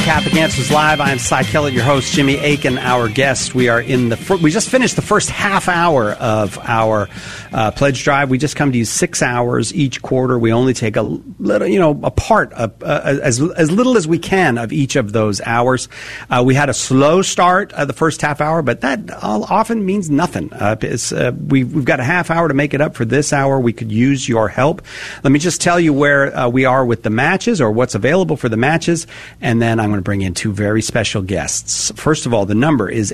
Catholic Answers Live. I'm Cy Kellett, your host. Jimmy Akin, our guest. We are in we just finished the first half hour of our pledge drive. We just come to you 6 hours each quarter. We only take a little, a part of as little as we can of each of those hours. We had a slow start the first half hour, but that often means nothing. We've got a half hour to make it up for this hour. We could use your help. Let me just tell you where we are with the matches, or what's available for the matches, and then I'm going to bring in two very special guests. First of all, the number is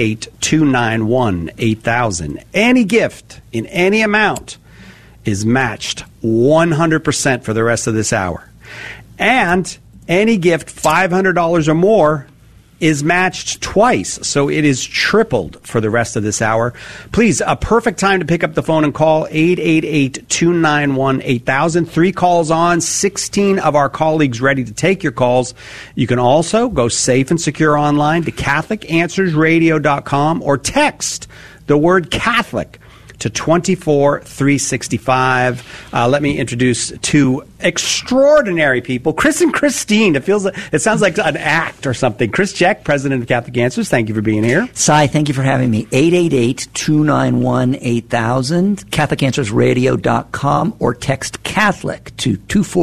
888-291-8000. Any gift in any amount is matched 100% for the rest of this hour. And any gift $500 or more is matched twice, so it is tripled for the rest of this hour. Please, a perfect time to pick up the phone and call 888-291-8000. 3 calls on, 16 of our colleagues ready to take your calls. You can also go safe and secure online to CatholicAnswersRadio.com or text the word Catholic to 24365. Let me introduce two extraordinary people, Chris and Christine. It sounds like an act or something. Chris Jeck, president of Catholic Answers. Thank you for being here. Cy, thank you for having me. 888-291-8000, CatholicAnswersRadio.com, or text Catholic to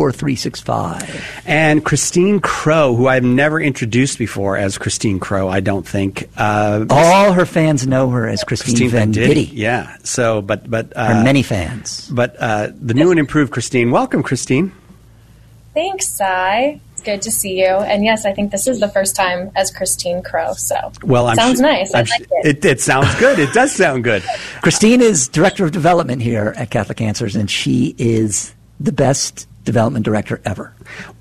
24365. And Christine Crow, who I've never introduced before as Christine Crow, I don't think. All her fans know her as Christine Venditti. Yeah. So, but her many fans. But the new and improved Christine. Welcome, Christine. Thanks, Cy. It's good to see you. And yes, I think this is the first time as Christine Crow. So, sounds nice. I like it. It sounds good. It does sound good. Christine is director of development here at Catholic Answers, and she is the best development director ever.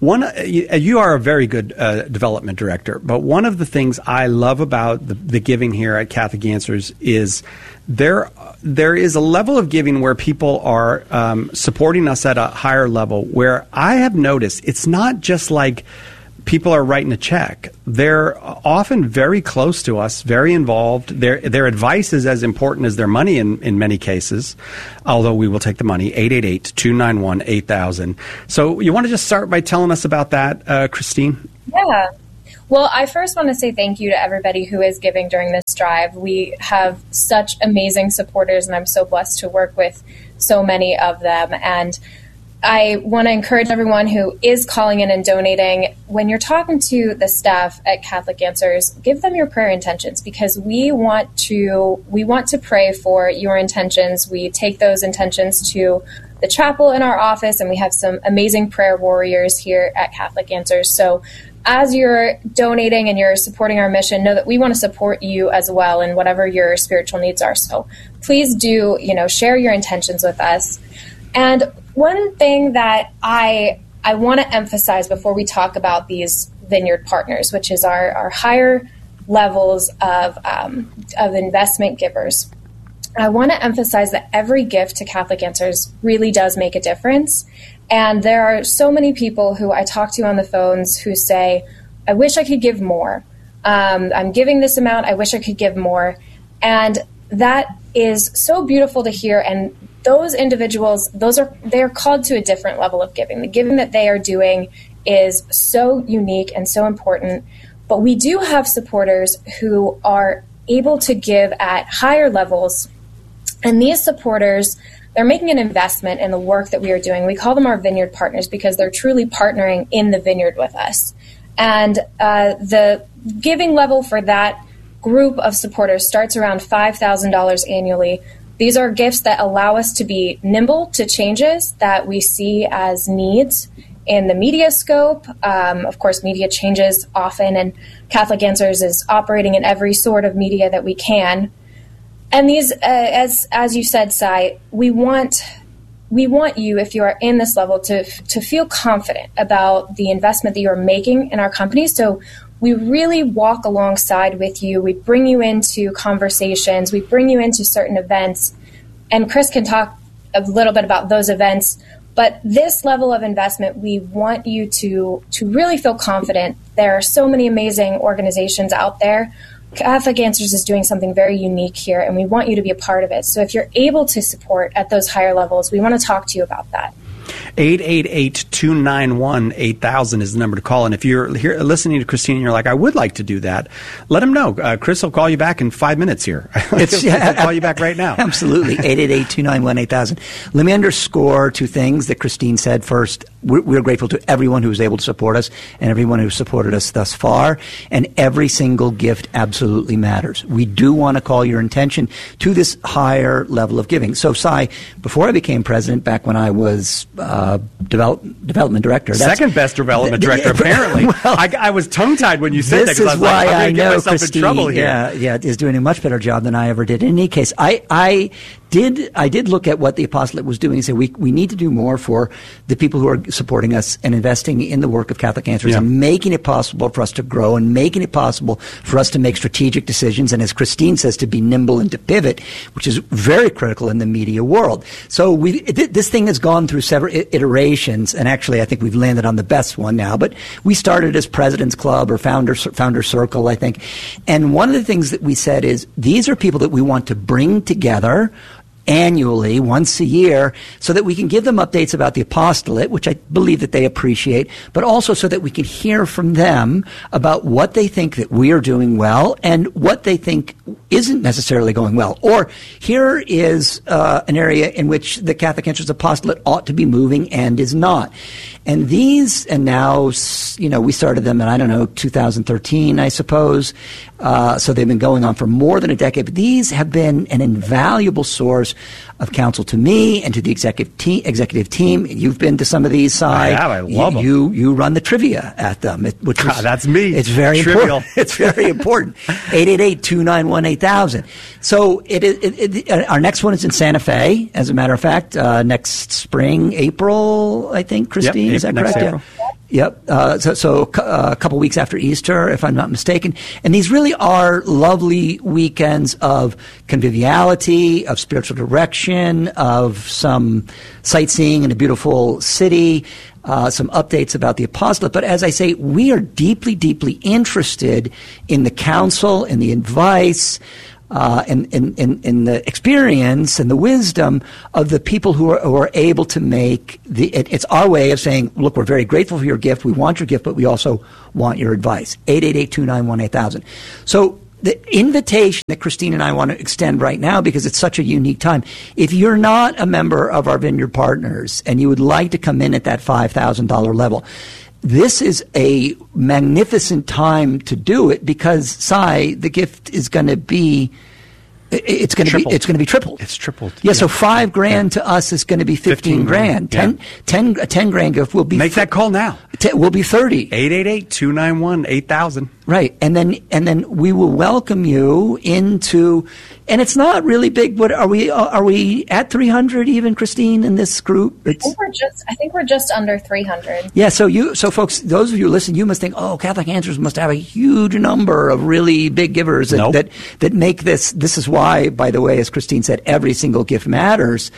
You are a very good development director, but one of the things I love about the giving here at Catholic Answers is there is a level of giving where people are supporting us at a higher level, where I have noticed it's not just like people are writing a check. They're often very close to us, very involved. Their advice is as important as their money in many cases, although we will take the money. 888-291-8000. So you want to just start by telling us about that, Christine? Yeah. Well, I first want to say thank you to everybody who is giving during this drive. We have such amazing supporters, and I'm so blessed to work with so many of them. And I want to encourage everyone who is calling in and donating, when you're talking to the staff at Catholic Answers, give them your prayer intentions, because we want to pray for your intentions. We take those intentions to the chapel in our office, and we have some amazing prayer warriors here at Catholic Answers. So as you're donating and you're supporting our mission, know that we want to support you as well in whatever your spiritual needs are. So please do, share your intentions with us. And one thing that I want to emphasize before we talk about these Vineyard partners, which is our higher levels of investment givers, I want to emphasize that every gift to Catholic Answers really does make a difference. And there are so many people who I talk to on the phones who say, I wish I could give more. I'm giving this amount. I wish I could give more. And that is so beautiful to hear. And those individuals, they're called to a different level of giving. The giving that they are doing is so unique and so important. But we do have supporters who are able to give at higher levels. And these supporters, they're making an investment in the work that we are doing. We call them our Vineyard partners because they're truly partnering in the vineyard with us. And the giving level for that group of supporters starts around $5,000 annually. These are gifts that allow us to be nimble to changes that we see as needs in the media scope. Of course, media changes often, and Catholic Answers is operating in every sort of media that we can. And these, as you said, Cy, we want you, if you are in this level, to feel confident about the investment that you are making in our company. So we really walk alongside with you. We bring you into conversations. We bring you into certain events. And Chris can talk a little bit about those events. But this level of investment, we want you to really feel confident. There are so many amazing organizations out there. Catholic Answers is doing something very unique here, and we want you to be a part of it. So if you're able to support at those higher levels, we want to talk to you about that. 888-291-8000 is the number to call. And if you're here listening to Christine and you're like, I would like to do that, let him know. Chris will call you back in 5 minutes here. He'll call you back right now. Absolutely. 888-291-8000. Let me underscore two things that Christine said. First, we're grateful to everyone who was able to support us and everyone who supported us thus far. And every single gift absolutely matters. We do want to call your attention to this higher level of giving. So, Cy, before I became president, back when I was development director. Second best development director, apparently. Well, I was tongue-tied when you said that, because I was like, I'm going to get myself in trouble here. Is doing a much better job than I ever did. In any case, I did look at what the apostolate was doing and say we need to do more for the people who are supporting us and investing in the work of Catholic Answers and making it possible for us to grow and making it possible for us to make strategic decisions, and as Christine says, to be nimble and to pivot, which is very critical in the media world. So this thing has gone through several iterations, and actually I think we've landed on the best one now. But we started as President's Club or Founder Circle, I think. And one of the things that we said is these are people that we want to bring together annually, once a year, so that we can give them updates about the apostolate, which I believe that they appreciate, but also so that we can hear from them about what they think that we are doing well and what they think isn't necessarily going well. Or here is an area in which the Catholic Answers apostolate ought to be moving and is not. And these, and now, we started them in, 2013, I suppose. So they've been going on for more than a decade. But these have been an invaluable source of counsel to me and to the executive team. You've been to some of these, Cy. I have. I love them. You run the trivia at them. That's me. It's very trivial. Important. It's very important. 888-291-8000. So our next one is in Santa Fe, as a matter of fact, next spring, April, I think, Christine. Yep, is that next correct? April. Yep. So a couple weeks after Easter, if I'm not mistaken. And these really are lovely weekends of conviviality, of spiritual direction, of some sightseeing in a beautiful city, some updates about the apostolate. But as I say, we are deeply, deeply interested in the counsel and the advice, in the experience and the wisdom of the people who are able to make it's our way of saying, look, we're very grateful for your gift. We want your gift, but we also want your advice. 888-291-8000. So the invitation that Christine and I want to extend right now, because it's such a unique time, if you're not a member of our Vineyard Partners and you would like to come in at that $5,000 level, this is a magnificent time to do it, because, Cy, the gift is going to be it's going to be tripled. It's tripled. Yeah, so $5,000 to us is going to be $15,000. Yeah. A $10,000 gift will be make that call now. Will be $30,000. 888-291-8000. Right, and then we will welcome you into, and it's not really big. But are we at 300 even, Christine, in this group? I think we're just under 300. Yeah, so folks, those of you who listen, you must think, Catholic Answers must have a huge number of really big givers that make this. This is why, by the way, as Christine said, every single gift matters.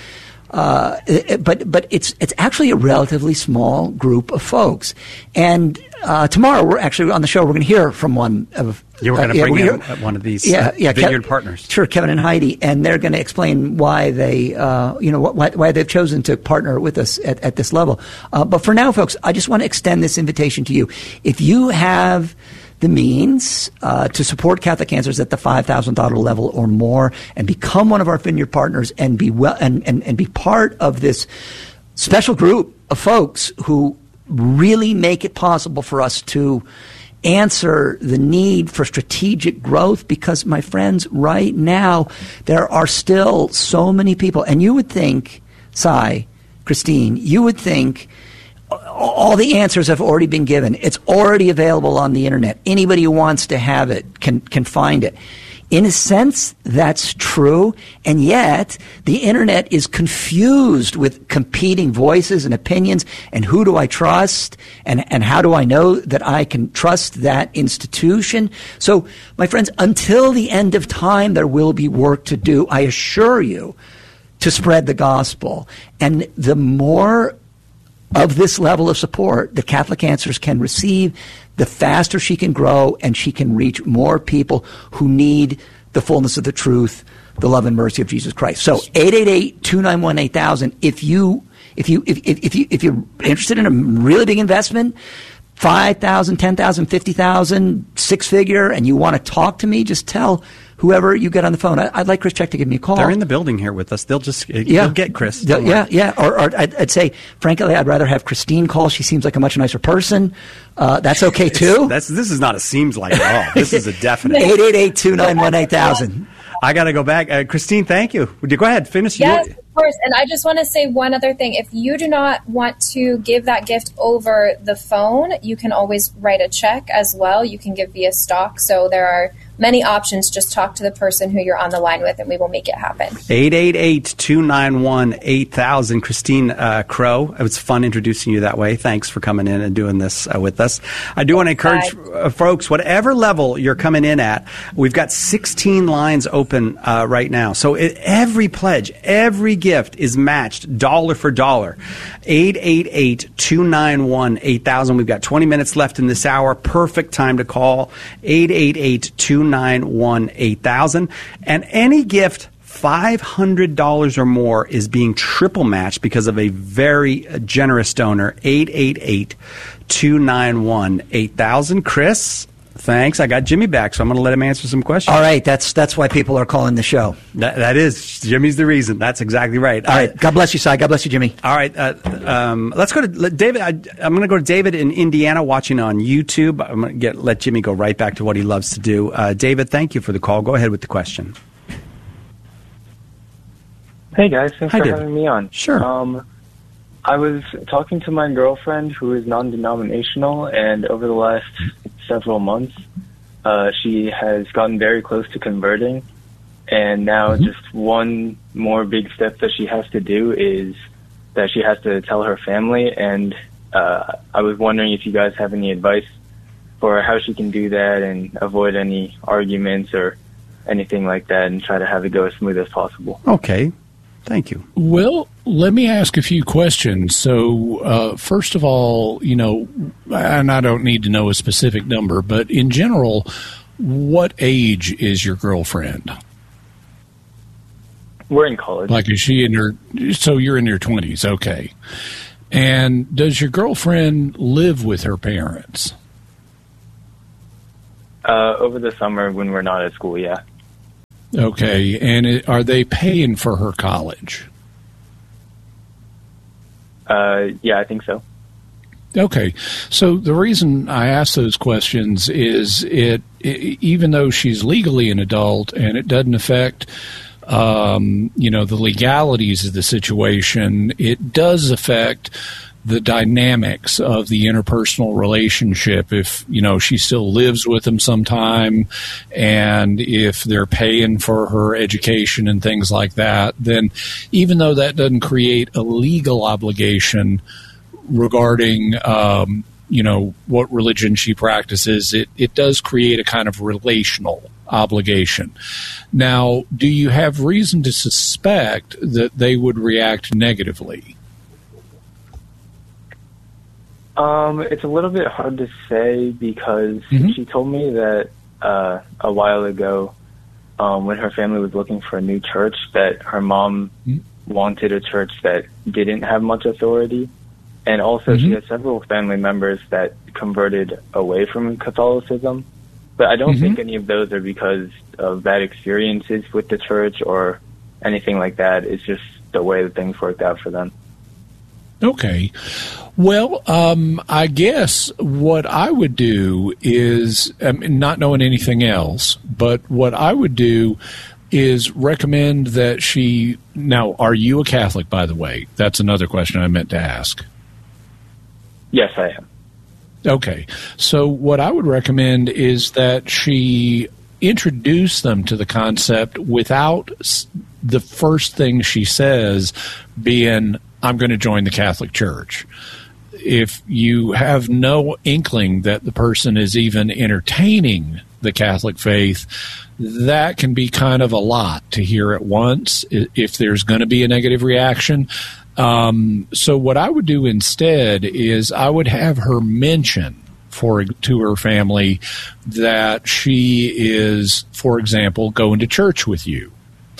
But it's actually a relatively small group of folks. And tomorrow, we're actually on the show. We're going to hear from one of. We're going to bring in one of these Vineyard Partners. Sure, Kevin and Heidi, and they're going to explain why they, why they've chosen to partner with us at this level. But for now, folks, I just want to extend this invitation to you. If you have the means to support Catholic Answers at the $5,000 level or more, and become one of our Vineyard Partners, and be and be part of this special group of folks who really make it possible for us to answer the need for strategic growth. Because, my friends, right now there are still so many people, and you would think, Cy, Christine, you would think all the answers have already been given. It's already available on the internet. Anybody who wants to have it can find it. In a sense, that's true, and yet the internet is confused with competing voices and opinions, and who do I trust, and how do I know that I can trust that institution? So, my friends, until the end of time, there will be work to do, I assure you, to spread the gospel. And the more of this level of support that Catholic Answers can receive, the faster she can grow, and she can reach more people who need the fullness of the truth, the love and mercy of Jesus Christ. So 888-291-8000. If if you're interested in a really big investment, 5,000, 10,000, 50,000, six-figure, and you want to talk to me, just tell whoever you get on the phone. I'd like Chris Check to give me a call. They're in the building here with us. They'll get Chris. Yeah. Or I'd say, frankly, I'd rather have Christine call. She seems like a much nicer person. That's okay, too. This is not a seems like at all. This is a definite. 888-291-8000. I got to go back. Christine, thank you. Go ahead. Finish. Yes, of course. And I just want to say one other thing. If you do not want to give that gift over the phone, you can always write a check as well. You can give via stock. So there are many options. Just talk to the person who you're on the line with, and we will make it happen. 888-291-8000. Christine Crow. It was fun introducing you that way. Thanks for coming in and doing this with us. I do want to encourage folks, whatever level you're coming in at, we've got 16 lines open right now. So every pledge, every gift is matched dollar for dollar. 888-291-8000. We've got 20 minutes left in this hour. Perfect time to call. 888-291-8000. And any gift $500 or more is being triple matched because of a very generous donor. 888-291-8000. Chris, thanks. I got Jimmy back, so I'm going to let him answer some questions. All right. That's why people are calling the show. That is. Jimmy's the reason. That's exactly right. All right. God bless you, Si. God bless you, Jimmy. All right. Let's go to David. I'm going to go to David in Indiana watching on YouTube. I'm going to let Jimmy go right back to what he loves to do. David, thank you for the call. Go ahead with the question. Hey, guys. Thanks for having me on. Sure. I was talking to my girlfriend who is non-denominational, and over the last several months, she has gotten very close to converting. And now just one more big step that she has to do is that she has to tell her family. And I was wondering if you guys have any advice for how she can do that and avoid any arguments or anything like that and try to have it go as smooth as possible. Okay. Thank you. Well, let me ask a few questions. So, first of all, and I don't need to know a specific number, but in general, what age is your girlfriend? We're in college. Like, is she so you're in your 20s, okay. And does your girlfriend live with her parents? Over the summer when we're not at school, yeah. Okay, and are they paying for her college? Yeah, I think so. Okay, so the reason I ask those questions is even though she's legally an adult and it doesn't affect the legalities of the situation, it does affect the dynamics of the interpersonal relationship. If, she still lives with them sometime, and if they're paying for her education and things like that, then even though that doesn't create a legal obligation regarding, what religion she practices, it does create a kind of relational obligation. Now, do you have reason to suspect that they would react negatively? It's a little bit hard to say because she told me that a while ago, when her family was looking for a new church, that her mom wanted a church that didn't have much authority. And also she has several family members that converted away from Catholicism. But I don't think any of those are because of bad experiences with the church or anything like that. It's just the way that things worked out for them. Okay. Well, I guess what I would do is, not knowing anything else, but what I would do is recommend that she... Now, are you a Catholic, by the way? That's another question I meant to ask. Yes, I am. Okay. So what I would recommend is that she introduce them to the concept without the first thing she says being, I'm going to join the Catholic Church. If you have no inkling that the person is even entertaining the Catholic faith, that can be kind of a lot to hear at once if there's going to be a negative reaction. So what I would do instead is I would have her mention to her family that she is, for example, going to church with you.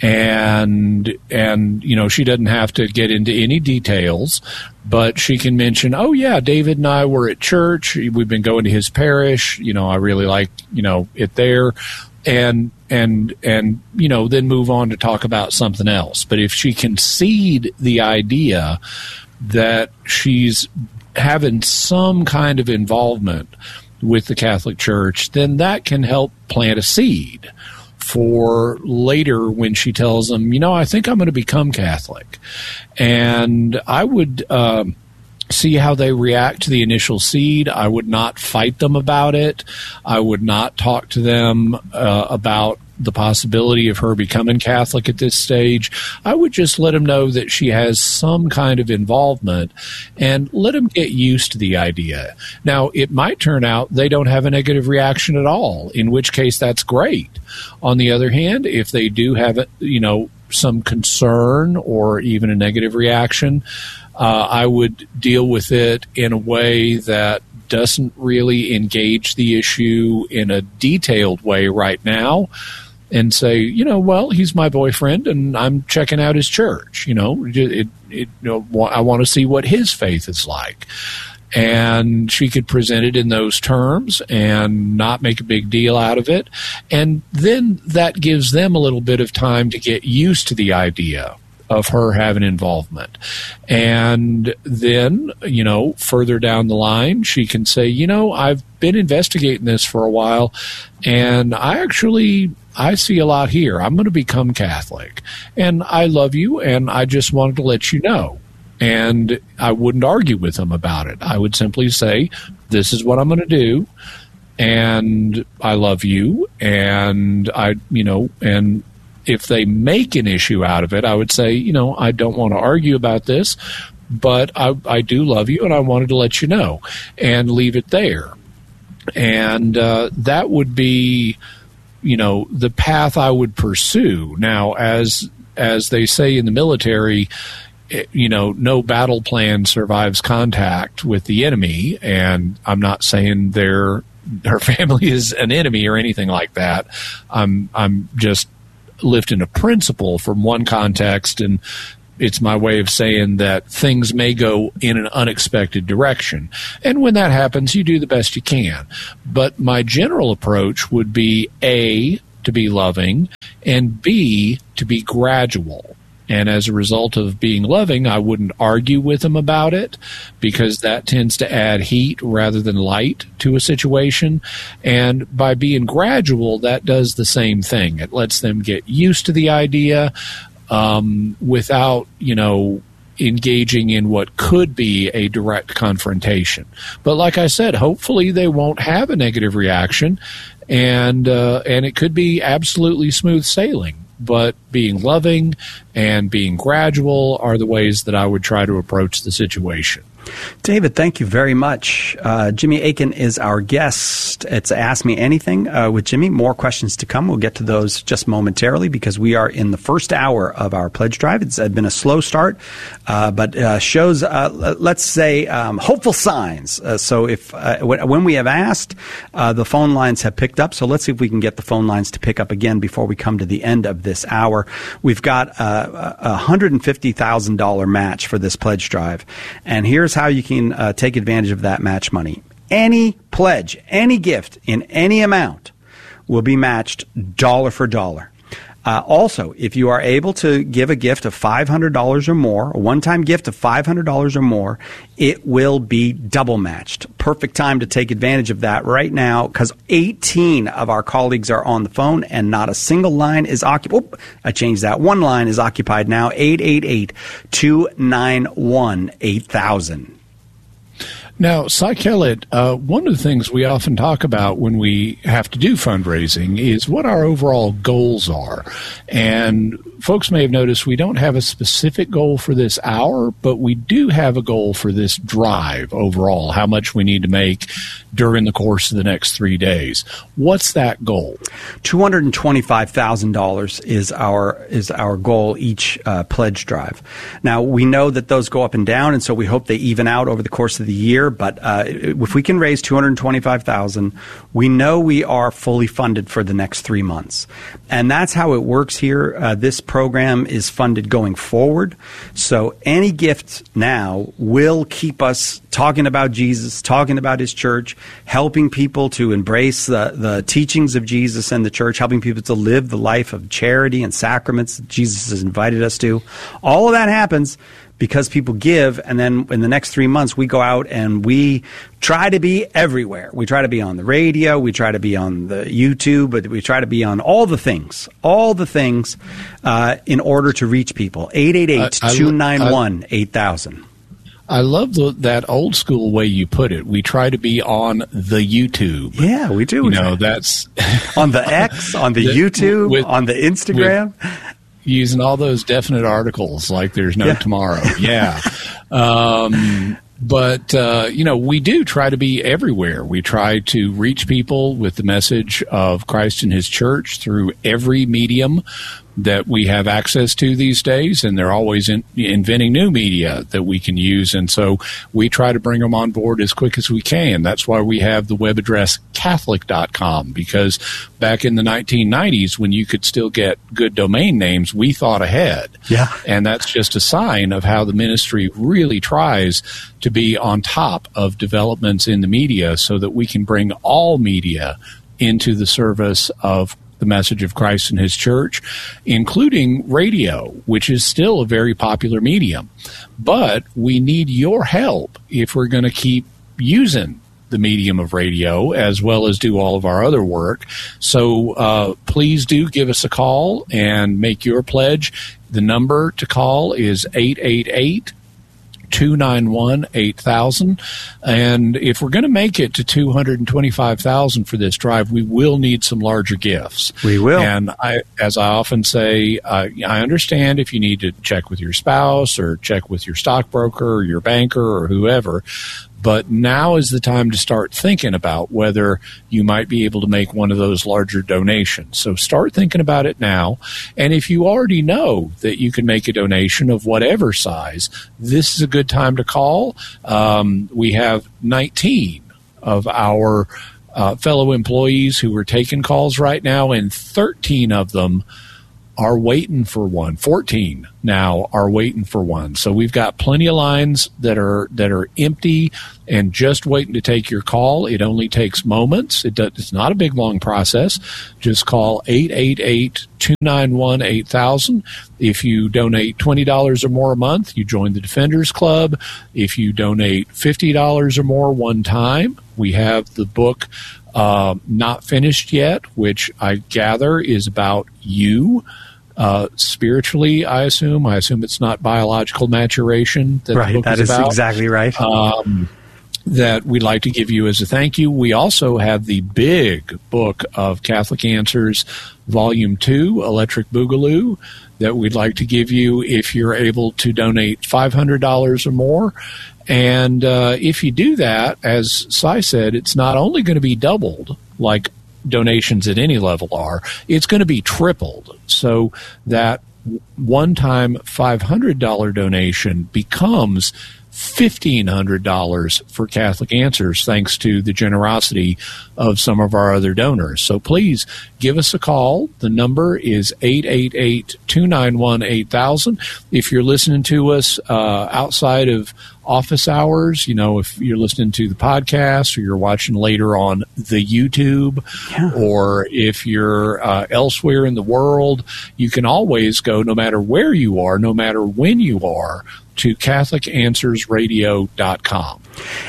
And she doesn't have to get into any details, but she can mention, oh yeah, David and I were at church. We've been going to his parish. I really like, it there. And then move on to talk about something else. But if she can seed the idea that she's having some kind of involvement with the Catholic Church, then that can help plant a seed for later when she tells them, I think I'm going to become Catholic. And I would see how they react to the initial seed. I would not fight them about it. I would not talk to them about the possibility of her becoming Catholic at this stage. I would just let them know that she has some kind of involvement and let them get used to the idea. Now, it might turn out they don't have a negative reaction at all, in which case that's great. On the other hand, if they do have, some concern or even a negative reaction, I would deal with it in a way that doesn't really engage the issue in a detailed way right now, and say, well, he's my boyfriend and I'm checking out his church. I want to see what his faith is like. And she could present it in those terms and not make a big deal out of it. And then that gives them a little bit of time to get used to the idea of her having involvement. And then, further down the line, she can say, I've been investigating this for a while, and I see a lot here. I'm going to become Catholic, and I love you, and I just wanted to let you know. And I wouldn't argue with them about it. I would simply say, this is what I'm going to do, and I love you, and and if they make an issue out of it, I would say, I don't want to argue about this, but I do love you, and I wanted to let you know, and leave it there. And that would be, the path I would pursue. Now, as they say in the military, no battle plan survives contact with the enemy, and I'm not saying her family is an enemy or anything like that. I'm just lifting a principle from one context, and it's my way of saying that things may go in an unexpected direction. And when that happens, you do the best you can. But my general approach would be A, to be loving, and B, to be gradual. And as a result of being loving, I wouldn't argue with them about it, because that tends to add heat rather than light to a situation. And by being gradual, that does the same thing. It lets them get used to the idea without, engaging in what could be a direct confrontation. But like I said, hopefully they won't have a negative reaction, and it could be absolutely smooth sailing. But being loving and being gradual are the ways that I would try to approach the situation. David, thank you very much. Jimmy Akin is our guest. It's Ask Me Anything with Jimmy. More questions to come. We'll get to those just momentarily, because we are in the first hour of our pledge drive. It's been a slow start, but shows, let's say, hopeful signs. So if when we have asked, the phone lines have picked up. So let's see if we can get the phone lines to pick up again before we come to the end of this hour. We've got a $150,000 match for this pledge drive, and here's how you can take advantage of that match money. Any pledge, any gift in any amount will be matched dollar for dollar. Also, if you are able to give a gift of $500 or more, a one-time gift of $500 or more, it will be double matched. Perfect time to take advantage of that right now, because 18 of our colleagues are on the phone and not a single line is occupied. Oh, I changed that. One line is occupied now, 888-291-8000. Now, Cy Kellett, one of the things we often talk about when we have to do fundraising is what our overall goals are. And folks may have noticed we don't have a specific goal for this hour, but we do have a goal for this drive overall, how much we need to make during the course of the next 3 days. What's that goal? $225,000 is our goal each pledge drive. Now, we know that those go up and down, and so we hope they even out over the course of the year. but if we can raise $225,000, we know we are fully funded for the next 3 months. And that's how it works here. This program is funded going forward. So any gift now will keep us talking about Jesus, talking about his church, helping people to embrace the teachings of Jesus and the church, helping people to live the life of charity and sacraments that Jesus has invited us to. All of that happens because people give, and then in the next 3 months, we go out and we try to be everywhere. We try to be on the radio, we try to be on the YouTube, but we try to be on all the things in order to reach people. 888-291-8000. I love that old school way you put it. We try to be on the YouTube. Yeah, we do. That's on the X, on the YouTube, on the Instagram. Using all those definite articles like there's no tomorrow. Yeah. But we do try to be everywhere. We try to reach people with the message of Christ and his church through every medium that we have access to these days, and they're always inventing new media that we can use, and so we try to bring them on board as quick as we can. That's why we have the web address Catholic.com, because back in the 1990s, when you could still get good domain names, we thought ahead. Yeah. And that's just a sign of how the ministry really tries to be on top of developments in the media so that we can bring all media into the service of the message of Christ and his church, including radio, which is still a very popular medium. But we need your help if we're going to keep using the medium of radio as well as do all of our other work. So please do give us a call and make your pledge. The number to call is 888-291-8000. And if we're going to make it to $225,000 for this drive, we will need some larger gifts. We will. And as I often say, I understand if you need to check with your spouse or check with your stockbroker or your banker or whoever, but now is the time to start thinking about whether you might be able to make one of those larger donations. So start thinking about it now. And if you already know that you can make a donation of whatever size, this is a good time to call. We have 19 of our fellow employees who are taking calls right now, and 13 of them are waiting for one. 14 now are waiting for one. So we've got plenty of lines that are empty and just waiting to take your call. It only takes moments. It's not a big, long process. Just call 888-291-8000. If you donate $20 or more a month, you join the Defenders Club. If you donate $50 or more one time, we have the book Not Finished Yet, which I gather is about you. Spiritually, I assume. It's not biological maturation that the book that is about. Exactly right. That we'd like to give you as a thank you. We also have the big book of Catholic Answers, Volume 2, Electric Boogaloo, that we'd like to give you if you're able to donate $500 or more. And if you do that, as Si said, it's not only going to be doubled, like donations at any level are, it's going to be tripled. So that one-time $500 donation becomes $1,500 for Catholic Answers, thanks to the generosity of some of our other donors. So please give us a call. The number is 888-291-8000. If you're listening to us outside of office hours, if you're listening to the podcast or you're watching later on the YouTube, or if you're elsewhere in the world, you can always go, no matter where you are, no matter when you are, to CatholicAnswersRadio.com.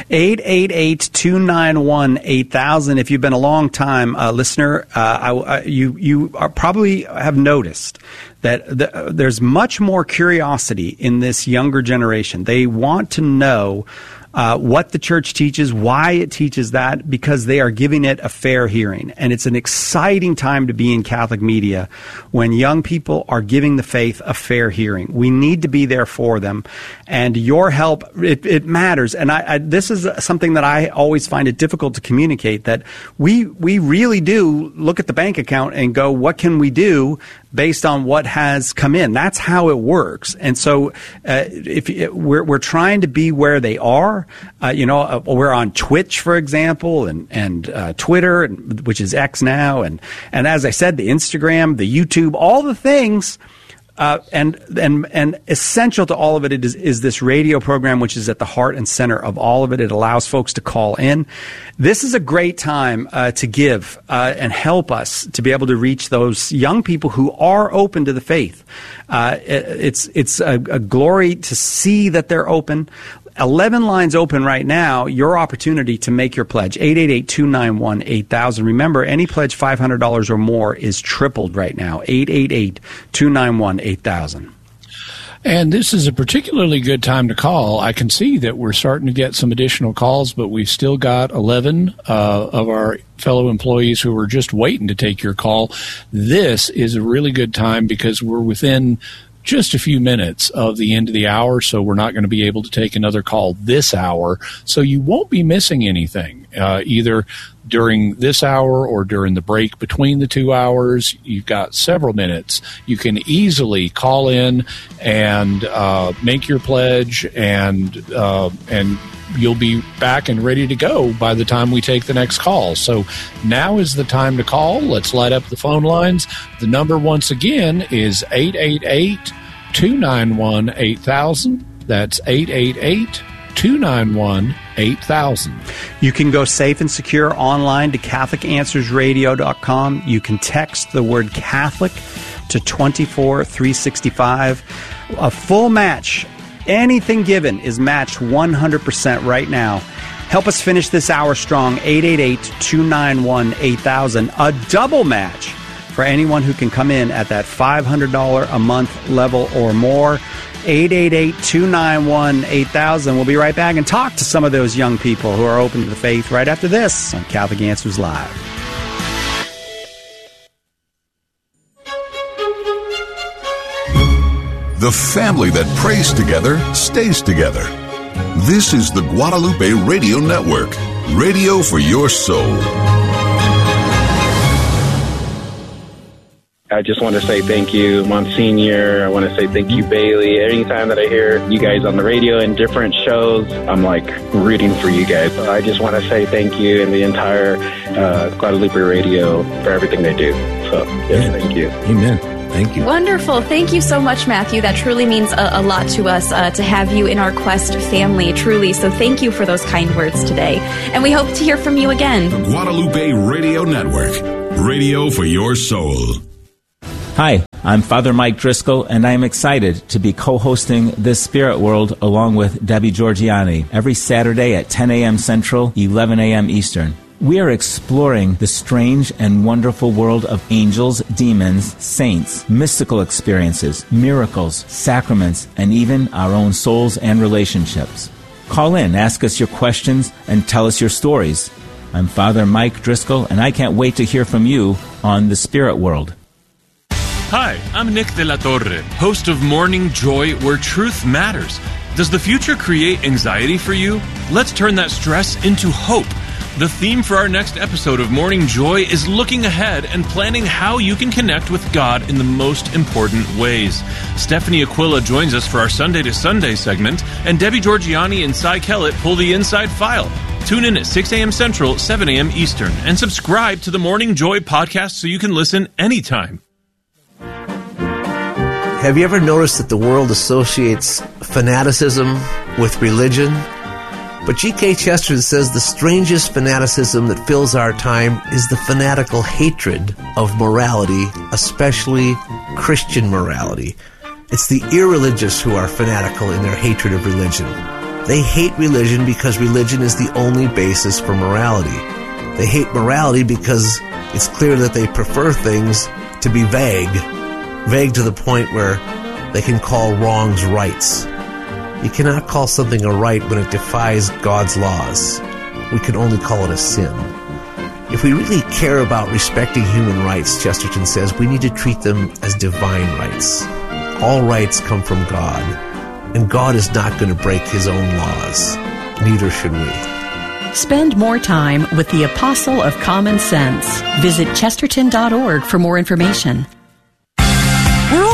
888-291-8000. If you've been a long time listener, you probably have noticed that there's much more curiosity in this younger generation. They want to know what the church teaches, why it teaches that, because they are giving it a fair hearing. And it's an exciting time to be in Catholic media when young people are giving the faith a fair hearing. We need to be there for them. And your help, it matters. And this is something that I always find it difficult to communicate, that we really do look at the bank account and go, what can we do? based on what has come in. That's how it works. And so we're trying to be where they are. We're on Twitch, for example, and Twitter, which is X now, and as I said, the Instagram, the YouTube, all the things. And essential to all of it is this radio program, which is at the heart and center of all of it. It allows folks to call in. This is a great time to give and help us to be able to reach those young people who are open to the faith. It's a glory to see that they're open. 11 lines open right now. Your opportunity to make your pledge, 888-291-8000. Remember, any pledge $500 or more is tripled right now, 888-291-8000. And this is a particularly good time to call. I can see that we're starting to get some additional calls, but we've still got 11 of our fellow employees who are just waiting to take your call. This is a really good time because we're within just a few minutes of the end of the hour, so we're not going to be able to take another call this hour. So you won't be missing anything, either during this hour or during the break between the 2 hours. You've got several minutes. You can easily call in and make your pledge, and you'll be back and ready to go by the time we take the next call. So now is the time to call. Let's light up the phone lines. The number, once again, is 888-291-8000. That's 888-291-8000. You can go safe and secure online to CatholicAnswersRadio.com. You can text the word Catholic to 24365. A full match. Anything given is matched 100% right now. Help us finish this hour strong, 888-291-8000. A double match for anyone who can come in at that $500 a month level or more. 888-291-8000. We'll be right back and talk to some of those young people who are open to the faith right after this on Catholic Answers Live. The family that prays together stays together. This is the Guadalupe Radio Network, radio for your soul. I just want to say thank you, Monsignor. I want to say thank you, Bailey. Anytime that I hear you guys on the radio in different shows, I'm like rooting for you guys. I just want to say thank you and the entire Guadalupe Radio for everything they do. So, yes, thank you. Amen. Thank you. Wonderful. Thank you so much, Matthew. That truly means a lot to us to have you in our Quest family, truly. So thank you for those kind words today. And we hope to hear from you again. The Guadalupe Radio Network, radio for your soul. Hi, I'm Father Mike Driscoll, and I am excited to be co-hosting This Spirit World along with Debbie Georgianni every Saturday at 10 a.m. Central, 11 a.m. Eastern. We are exploring the strange and wonderful world of angels, demons, saints, mystical experiences, miracles, sacraments, and even our own souls and relationships. Call in, ask us your questions, and tell us your stories. I'm Father Mike Driscoll, and I can't wait to hear from you on The Spirit World. Hi, I'm Nick De La Torre, host of Morning Joy, where truth matters. Does the future create anxiety for you? Let's turn that stress into hope. The theme for our next episode of Morning Joy is looking ahead and planning how you can connect with God in the most important ways. Stephanie Aquila joins us for our Sunday to Sunday segment, and Debbie Georgianni and Cy Kellett pull the inside file. Tune in at 6 a.m. Central, 7 a.m. Eastern, and subscribe to the Morning Joy podcast so you can listen anytime. Have you ever noticed that the world associates fanaticism with religion? But G.K. Chesterton says the strangest fanaticism that fills our time is the fanatical hatred of morality, especially Christian morality. It's the irreligious who are fanatical in their hatred of religion. They hate religion because religion is the only basis for morality. They hate morality because it's clear that they prefer things to be vague to the point where they can call wrongs rights. You cannot call something a right when it defies God's laws. We can only call it a sin. If we really care about respecting human rights, Chesterton says, we need to treat them as divine rights. All rights come from God, and God is not going to break his own laws. Neither should we. Spend more time with the Apostle of Common Sense. Visit Chesterton.org for more information.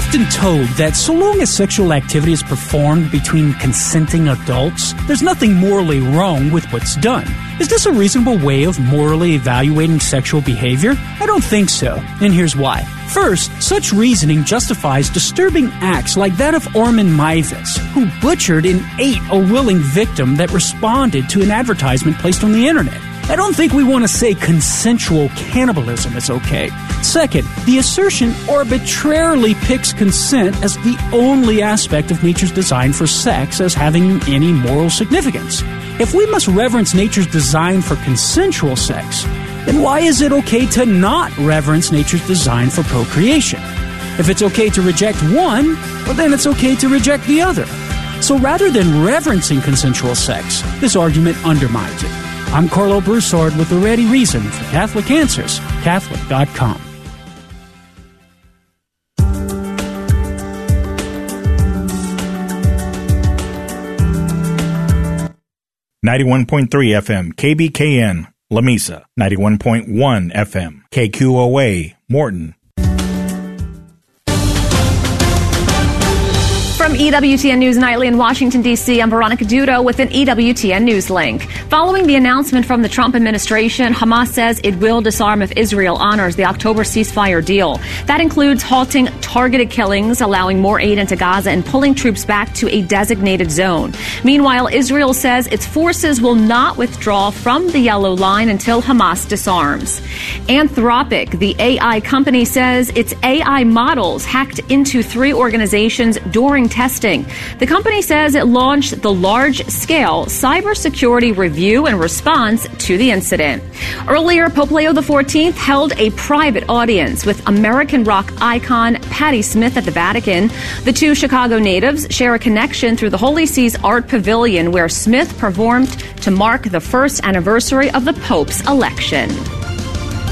often told that so long as sexual activity is performed between consenting adults, there's nothing morally wrong with what's done. Is this a reasonable way of morally evaluating sexual behavior? I don't think so, and here's why. First, such reasoning justifies disturbing acts like that of Orman Maivas, who butchered and ate a willing victim that responded to an advertisement placed on the internet. I don't think we want to say consensual cannibalism is okay. Second, the assertion arbitrarily picks consent as the only aspect of nature's design for sex as having any moral significance. If we must reverence nature's design for consensual sex, then why is it okay to not reverence nature's design for procreation? If it's okay to reject one, well, then it's okay to reject the other. So rather than reverencing consensual sex, this argument undermines it. I'm Carlo Broussard with the ready reason for Catholic Answers, Catholic.com. .3 FM, KBKN, Lamesa. 91.1 FM, KQOA, Morton. From EWTN News Nightly in Washington, D.C., I'm Veronica Dudo with an EWTN News link. Following the announcement from the Trump administration, Hamas says it will disarm if Israel honors the October ceasefire deal. That includes halting targeted killings, allowing more aid into Gaza, and pulling troops back to a designated zone. Meanwhile, Israel says its forces will not withdraw from the Yellow Line until Hamas disarms. Anthropic, the AI company, says its AI models hacked into 3 organizations during testing. The company says it launched the large-scale cybersecurity review in response to the incident. Earlier, Pope Leo XIV held a private audience with American rock icon Patti Smith at the Vatican. The two Chicago natives share a connection through the Holy See's Art Pavilion, where Smith performed to mark the first anniversary of the Pope's election.